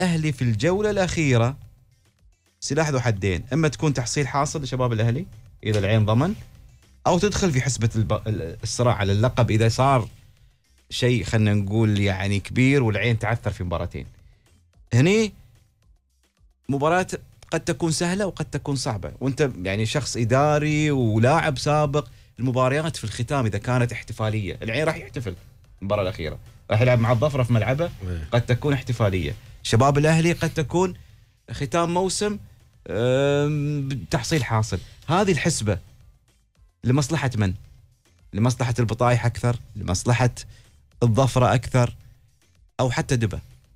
الاهلي في الجوله الاخيره سلاح ذو حدين، اما تكون تحصيل حاصل لشباب الاهلي اذا العين ضمن، او تدخل في حسبه الصراع على اللقب اذا صار شيء خلينا نقول يعني كبير والعين تعثر في مباراتين. هني مباراة قد تكون سهلة وقد تكون صعبة، وانت يعني شخص اداري ولاعب سابق. المباريات في الختام اذا كانت احتفالية، العين راح يحتفل المباراة الأخيرة، راح يلعب مع الظفرة في ملعبه، قد تكون احتفالية. شباب الأهلي قد تكون ختام موسم تحصيل حاصل. هذه الحسبة لمصلحة من؟ لمصلحة البطايح أكثر، لمصلحة الظفرة أكثر، أو حتى دبا؟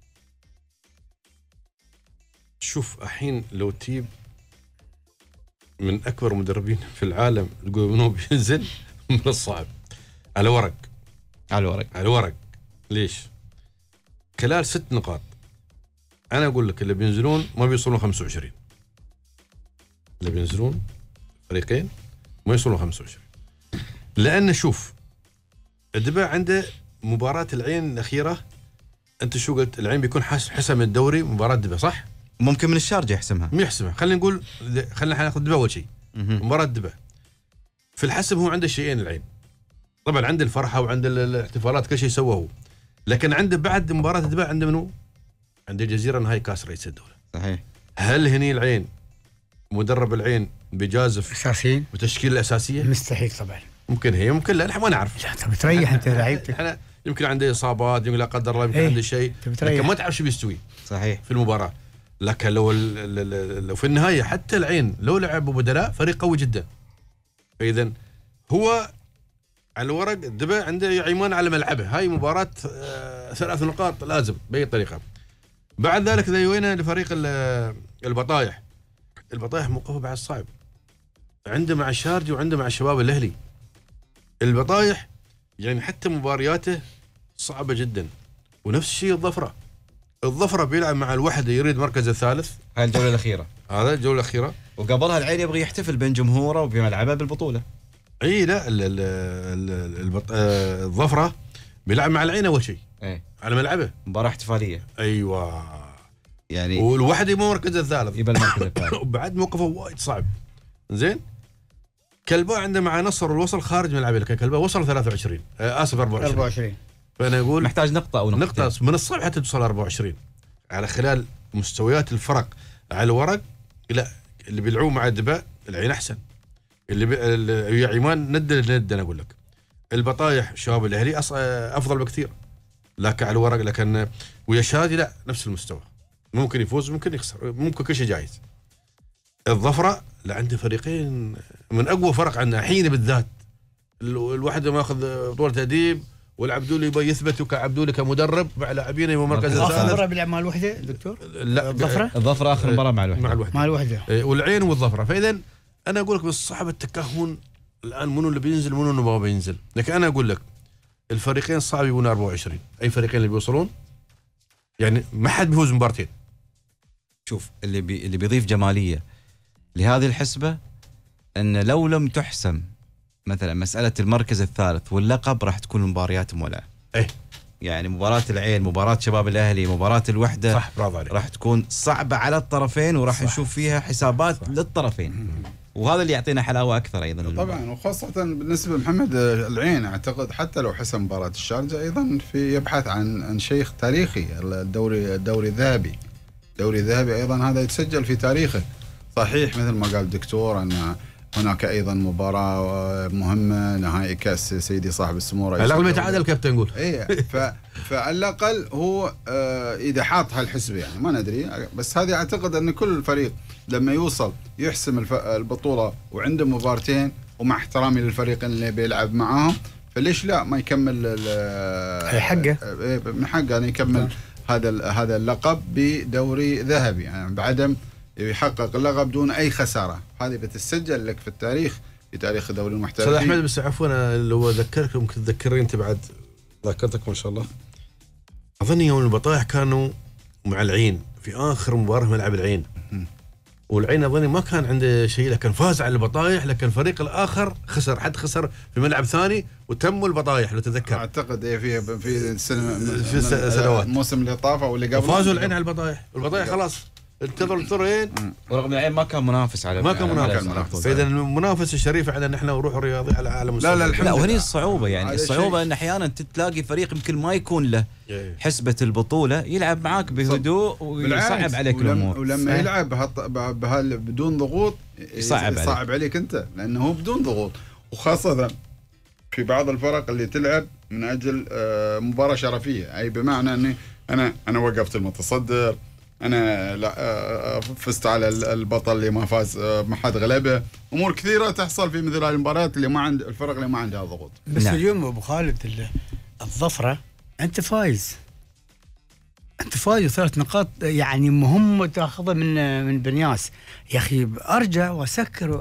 شوف الحين لو تجيب من أكبر مدربين في العالم تقول منو بينزل، من الصعب على ورق. على ورق ليش؟ خلال 6 نقاط أنا أقول لك اللي بينزلون ما بيوصلون 25. اللي بينزلون فريقين ما يوصلون 25. لأن شوف الدبا عنده مباراة العين الأخيرة. أنت شو قلت؟ العين بيكون حسم الدوري مباراة دبا صح؟ ممكن من الشارجة يحسمها. خلينا نقول خلينا ناخذ دبا أول شيء. مباراة دبا في الحسم هو عنده شيئين. العين طبعا عنده الفرحة وعنده الاحتفالات كل شيء سواه هو، لكن عنده بعد مباراة دبا عنده منو؟ عنده الجزيرة نهائي كاس رئيس الدولة. صحيح. هل هني العين مدرب العين بجازف اساسيين وتشكيل الاساسيه؟ مستحيل طبعا. ممكن هي ممكن لا، ما نعرف. لا انت بتريح انت لعيبتك. احنا يمكن عنده اصابات، يمكن لا قدر الله يمكن عنده شيء، لكن ما تعرف شو بيستوي. صحيح. في المباراه. لكن لو في النهايه حتى العين لو لعبوا بدلاء فريق قوي جدا. فاذا هو على الورق الدبا عنده يعيمان على ملعبه. هاي مباراه 3 نقاط لازم باي طريقه. بعد ذلك ذا وين لفريق البطايح. البطايح موقفه بعد صعب، عنده مع الشارجي وعنده مع الشباب الاهلي. البطايح يعني حتى مبارياته صعبه جدا، ونفس الشيء الظفره بيلعب مع الوحده يريد مركز الثالث. هاي الجوله الاخيره. هذا الجوله الاخيره، وقبلها العين يبغى يحتفل بين جمهوره وفي ملعبه بالبطوله. اي لا الظفره بيلعب مع العين اول شيء على ملعبه، مباراه احتفاليه. ايوه يعني والوحده يبغى مركز الثالث، يبقى المركز الثالث. وبعد موقفه وايد صعب. زين كلبا عنده مع نصر والوصل خارج ملعبه، لكن كلبا وصل 23 اسف 24. فانا اقول محتاج نقطه او نقطه من الصعب حتى توصل 24 على خلال مستويات الفرق. على الورق لا، اللي بيلعبوا مع الدباء العين احسن، اللي يا عمان ند انا اقول لك البطايح شباب الاهلي افضل بكثير، لكن على الورق لكن ويا شادي لا نفس المستوى، ممكن يفوز ممكن يخسر ممكن كل شيء جايز. الظفره لا عنده فريقين من اقوى فرق عندنا حين بالذات، الواحد ماخذ بطوله تأديب والعبدولي يبغى يثبت وكعبدولي كمدرب مع لاعبين يبغى مركز الثالث. الظفره بيلعب مع الوحده دكتور؟ لا الظفره اخر مباراه مع الوحده والعين والظفره. فاذا انا اقول لك بس صعب التكهن الان منو اللي بينزل منو اللي ما بينزل، لكن انا اقول لك الفريقين صعب يبون 24. اي فريقين اللي بيوصلون يعني ما حد بيفوز مبارتين. شوف اللي بيضيف جماليه لهذه الحسبه ان لو لم تحسم مثلا مساله المركز الثالث واللقب راح تكون المباريات مولعه. يعني مباراه العين، مباراه شباب الاهلي، مباراه الوحده، صح برافو عليك، راح تكون صعبه على الطرفين وراح نشوف فيها حسابات للطرفين. وهذا اللي يعطينا حلاوه اكثر ايضا طبعا، وخاصه بالنسبه لمحمد العين اعتقد حتى لو حسم مباراه الشارجه ايضا في يبحث عن شيء تاريخي. الدوري الذهبي، الدوري الذهبي ايضا هذا يتسجل في تاريخه. صحيح مثل ما قال الدكتور ان هناك ايضا مباراه مهمه نهائي كاس سيدي صاحب السمو رئيس الاقل يتعادل الكابتن نقول. فعلى الاقل هو اذا حاط هالحسبه يعني ما ندري، بس هذه اعتقد ان كل فريق لما يوصل يحسم البطوله وعنده مبارتين، ومع احترامي للفريقين اللي بيلعب معاهم، فليش لا ما يكمل حقه من حقه ان يكمل هذا اللقب بدوري ذهبي، يعني بعدم يحقق اللقب دون اي خساره. هذه بتسجل لك في التاريخ، في تاريخ دوري المحترفين. استاذ احمد بس عفوا لو اذكرك ممكن تذكرني انت بعد ذاكرتك ما شاء الله. اظن يوم البطايح كانوا مع العين في اخر مباراه ملعب العين، والعين اظني ما كان عنده شيء، لكن فاز على البطايح، لكن الفريق الاخر خسر، حد خسر في ملعب ثاني وتموا البطايح لو تتذكر. اعتقد في سنوات الموسم اللي طاف او اللي قبل فازوا العين على البطايح، والبطايح خلاص انتظروا الثرين، ورغم العين ما كان منافس على ما كان منافس. فاذا المنافسه الشريفه على نحن وروح الرياضي على اعلى مستوى. لا وهني الصعوبه، يعني الصعوبه ان احيانا تلاقي فريق يمكن ما يكون له حسبه البطوله يلعب معاك بهدوء ويصعب عليك الامور. ولما يلعب بدون ضغوط يصعب عليك انت، لانه هو بدون ضغوط، وخاصه في بعض الفرق اللي تلعب من اجل مباراه شرفيه، اي بمعنى اني انا وقفت المتصدر، انا لا فزت على البطل اللي ما فاز، ما حد غلبه، امور كثيره تحصل في مثل هذه المباريات اللي ما عند الفرق اللي ما عندها ضغوط. بس نعم. اليوم ابو خالد الظفره انت فايز وثلاث نقاط يعني مهم تاخذها من بنياس. يا اخي ارجع واسكر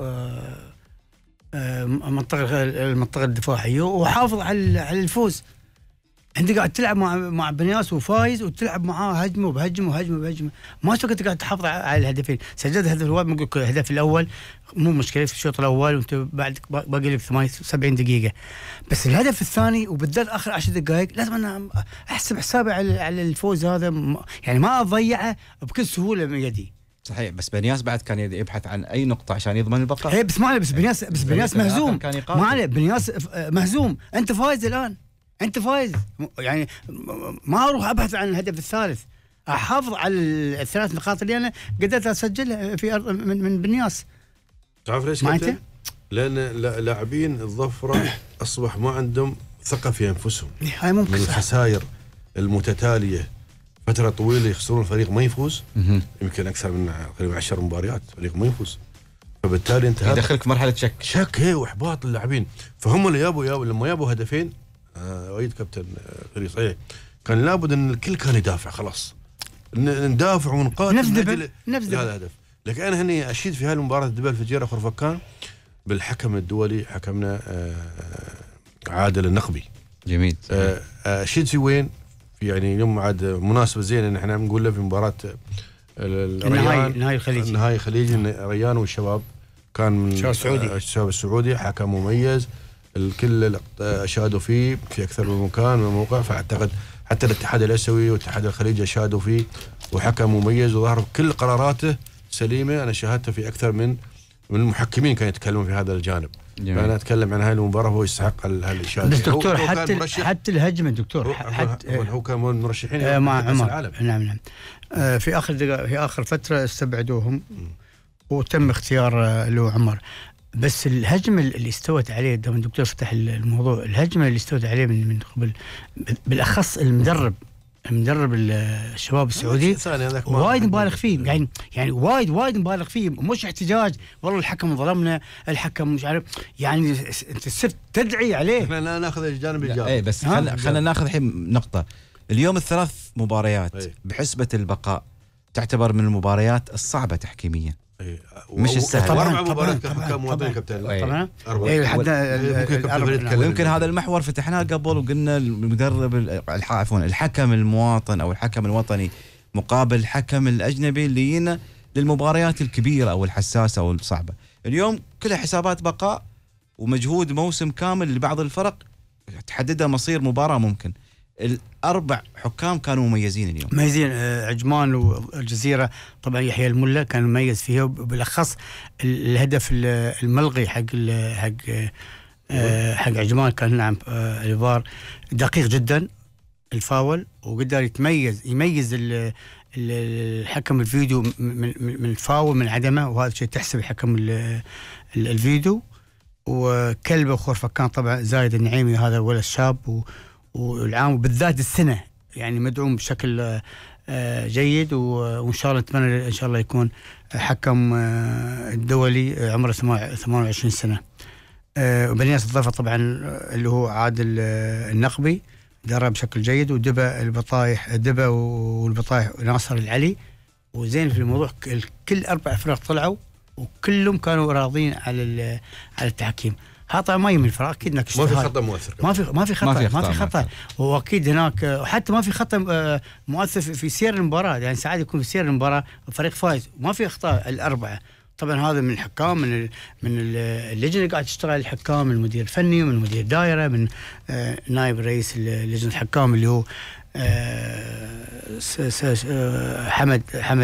المنطقه الدفاعيه وحافظ على الفوز. انت قاعد تلعب مع بنياس وفايز، وتلعب معاه هجمه وبهجمه، ما شو كنت قاعد تحافظ على الهدفين. سجلت الهدف الاول، بقول لك الهدف الاول مو مشكله في الشوط الاول، وانت بعد باقي لك 78 دقيقه، بس الهدف الثاني وبالذات اخر 10 دقائق لازم انا احسب حسابي على الفوز هذا، يعني ما اضيعه بكل سهوله من يدي. صحيح، بس بنياس بعد كان يبحث عن اي نقطه عشان يضمن البقاء. بس ما عليه، بس بنياس مهزوم، ما عليه، بنياس مهزوم، انت فايز الان، انت فايز، يعني ما اروح ابحث عن الهدف الثالث، احافظ على الثلاث نقاط اللي انا قدرت اسجلها في من بنياس. تعرف ليش كابتن؟ لان لاعبين الظفره اصبح ما عندهم ثقه في انفسهم، هاي ممكن من الخسائر المتتاليه فتره طويله يخسرون الفريق ما يفوز، يمكن اكثر من تقريبا 10 مباريات فريق ما يفوز، فبالتالي انت يدخلك مرحله شك واحباط اللاعبين. فهم اللي لما جابوا هدفين وايد كابتن فريق صحيح، كان لابد ان الكل كان يدافع، خلاص ندافع ونقاتل نفذ هذا الهدف. لكن انا هني اشيد في هذه المباراه دبل فجيره خرفكان بالحكم الدولي، حكمنا عادل النقبي. جميل. اشيد في وين؟ في يعني يوم عاد مناسبه زين ان احنا نقول له في مباراه النهائي الخليجي الريان والشباب، كان من الشباب السعودي، حكم مميز، الكل اشادوا فيه في اكثر من مكان وموقع، فاعتقد حتى الاتحاد الاسيوي والاتحاد الخليجي اشادوا فيه، وحكم مميز وظهر كل قراراته سليمه. انا شاهدته في اكثر من المحكمين كانوا يتكلمون في هذا الجانب. فانا اتكلم عن هذه المباراه، هو يستحق هالاشاده. بس دكتور حتى الهجمه دكتور هو كان من المرشحين مع عمر. نعم في اخر فتره استبعدوهم وتم اختيار له عمر. بس الهجمه اللي استوت عليه دام الدكتور فتح الموضوع، الهجمه اللي استوت عليه من قبل بالاخص المدرب الشباب السعودي وايد مبالغ فيه، يعني وايد مبالغ فيه، مش احتجاج والله الحكم ظلمنا، الحكم مش عارف، يعني انت صرت تدعي عليه. احنا ناخذ الجانب الايجابي. اي بس خلينا ناخذ الحين نقطه. اليوم الثلاث مباريات بحسبه البقاء تعتبر من المباريات الصعبه تحكيميا، مش السهل. طبعا مباريات كحكام كابتن طبعا. ويمكن هذا المحور فتحناه قبل وقلنا المدرب الحكم المواطن او الحكم الوطني مقابل الحكم الاجنبي اللي يجينا للمباريات الكبيره او الحساسه او الصعبه. اليوم كلها حسابات بقاء ومجهود موسم كامل لبعض الفرق تحددها مصير مباراه ممكن. الأربع حكام كانوا مميزين اليوم، مميزين. عجمان والجزيرة طبعا يحيى الملا كان مميز فيها، وبالأخص الهدف الملغي حق عجمان كان نعم الفار دقيق جدا الفاول، وقدر يميز الحكم الفيديو من الفاول من عدمه، وهذا شيء تحسب الحكم الفيديو. وكلبه وخرفكان طبعا زايد النعيمي هذا الولد الشاب والعام وبالذات السنة يعني مدعوم بشكل جيد، وإن شاء الله نتمنى إن شاء الله يكون حكم الدولي عمره 28 سنة. وبنياس الظفر طبعا اللي هو عادل النقبي درب بشكل جيد، دبا والبطايح ناصر العلي. وزين في الموضوع كل 4 فرق طلعوا وكلهم كانوا راضين على التحكيم. خطا ما يهم الفرق، اكيد هناك ما في اجتهاد. خطا مؤثر. ما في خطا، ما في خطا، مؤثر. واكيد هناك حتى ما في خطا مؤثر في سير المباراه، يعني ساعات يكون في سير المباراه فريق فايز وما في اخطاء الاربعه. طبعا هذا من الحكام، من اللجنه اللي قاعد تشتغل، الحكام، المدير الفني، من مدير الدائره، من نائب رئيس لجنه الحكام اللي هو حمد